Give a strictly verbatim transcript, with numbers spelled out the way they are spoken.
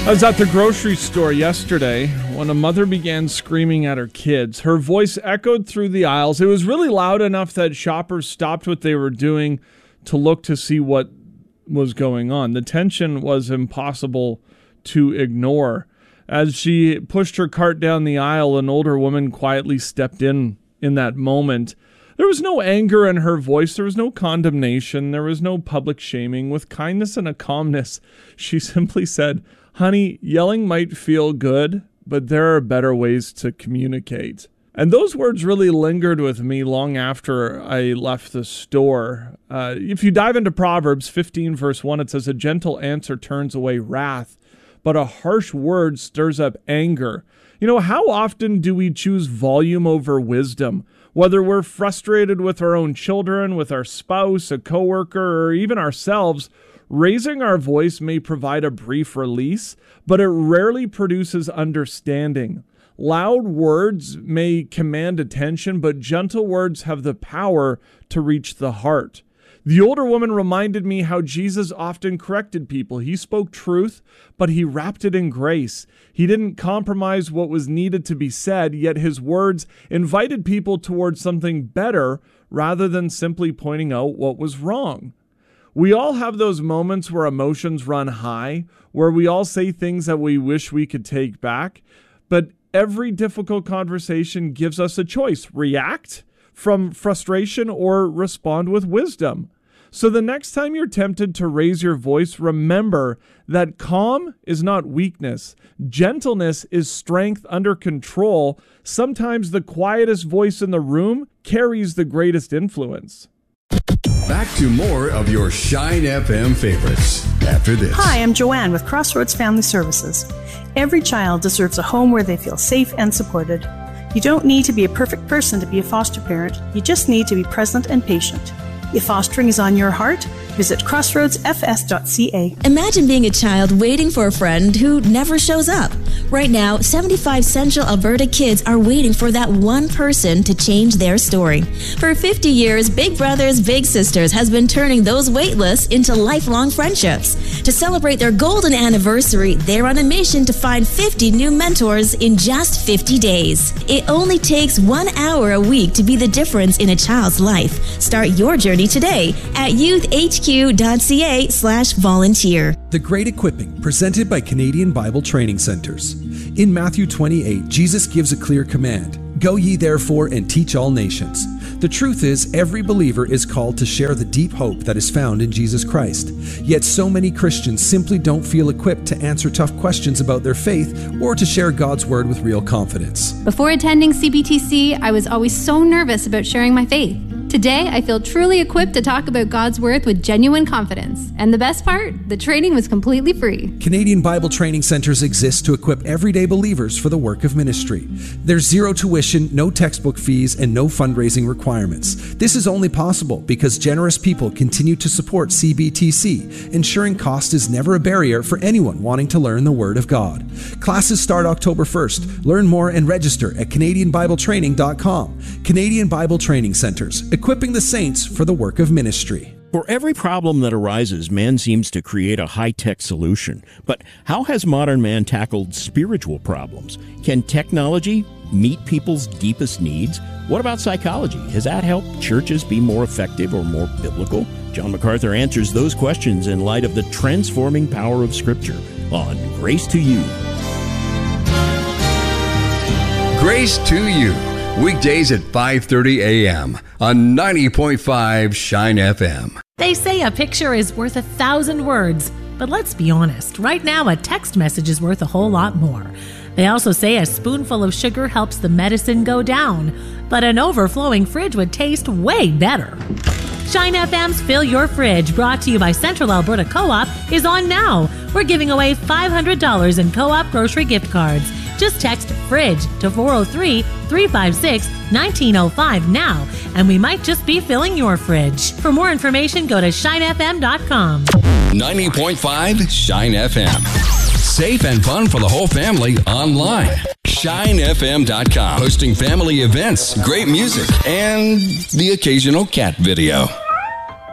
I was at the grocery store yesterday when a mother began screaming at her kids. Her voice echoed through the aisles. It was really loud enough that shoppers stopped what they were doing to look to see what was going on. The tension was impossible to ignore. As she pushed her cart down the aisle, an older woman quietly stepped in in that moment. There was no anger in her voice. There was no condemnation. There was no public shaming. With kindness and a calmness, she simply said, "Honey, yelling might feel good, but there are better ways to communicate." And those words really lingered with me long after I left the store. Uh, if you dive into Proverbs fifteen, verse one, it says, "A gentle answer turns away wrath, but a harsh word stirs up anger." You know, how often do we choose volume over wisdom? Whether we're frustrated with our own children, with our spouse, a coworker, or even ourselves, raising our voice may provide a brief release, but it rarely produces understanding. Loud words may command attention, but gentle words have the power to reach the heart. The older woman reminded me how Jesus often corrected people. He spoke truth, but he wrapped it in grace. He didn't compromise what was needed to be said, yet his words invited people towards something better rather than simply pointing out what was wrong. We all have those moments where emotions run high, where we all say things that we wish we could take back, but every difficult conversation gives us a choice: react from frustration or respond with wisdom. So the next time you're tempted to raise your voice, remember that calm is not weakness. Gentleness is strength under control. Sometimes the quietest voice in the room carries the greatest influence. Back to more of your Shine F M favorites after this. Hi, I'm Joanne with Crossroads Family Services. Every child deserves a home where they feel safe and supported. You don't need to be a perfect person to be a foster parent. You just need to be present and patient. If fostering is on your heart, visit crossroads f s dot c a. Imagine being a child waiting for a friend who never shows up. Right now, seventy-five Central Alberta kids are waiting for that one person to change their story. For fifty years, Big Brothers Big Sisters has been turning those wait lists into lifelong friendships. To celebrate their golden anniversary, they're on a mission to find fifty new mentors in just fifty days. It only takes one hour a week to be the difference in a child's life. Start your journey today at youth h q dot c a slash volunteer. The Great Equipping, presented by Canadian Bible Training Centers. In Matthew twenty-eight, Jesus gives a clear command: "Go ye therefore and teach all nations." The truth is, every believer is called to share the deep hope that is found in Jesus Christ. Yet so many Christians simply don't feel equipped to answer tough questions about their faith or to share God's Word with real confidence. Before attending C B T C, I was always so nervous about sharing my faith. Today, I feel truly equipped to talk about God's Word with genuine confidence. And the best part, the training was completely free. Canadian Bible Training Centers exist to equip everyday believers for the work of ministry. There's zero tuition, no textbook fees, and no fundraising requirements. This is only possible because generous people continue to support C B T C, ensuring cost is never a barrier for anyone wanting to learn the Word of God. Classes start October first. Learn more and register at canadian bible training dot com. Canadian Bible Training Centers, equipping the saints for the work of ministry. For every problem that arises, man seems to create a high-tech solution. But how has modern man tackled spiritual problems? Can technology meet people's deepest needs? What about psychology? Has that helped churches be more effective or more biblical? John MacArthur answers those questions in light of the transforming power of Scripture on Grace to You. Grace to You, weekdays at five thirty a.m. on ninety point five Shine F M. They say a picture is worth a thousand words, but let's be honest, right now a text message is worth a whole lot more. They also say a spoonful of sugar helps the medicine go down, but an overflowing fridge would taste way better. Shine F M's Fill Your Fridge, brought to you by Central Alberta Co-op, is on now. We're giving away five hundred dollars in Co-op grocery gift cards. Just text FRIDGE to four oh three, three five six, one nine oh five now, and we might just be filling your fridge. For more information, go to shine f m dot com. ninety point five Shine F M. Safe and fun for the whole family online. shine f m dot com. Hosting family events, great music, and the occasional cat video.